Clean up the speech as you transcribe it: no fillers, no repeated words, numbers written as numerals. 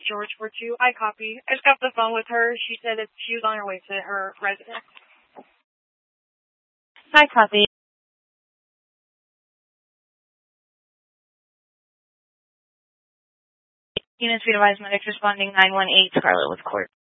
George 42. I copy. I just got off the phone with her. She said that she was on her way to her residence. I copy. Units, we advise medics responding 918, Scarlet with Court.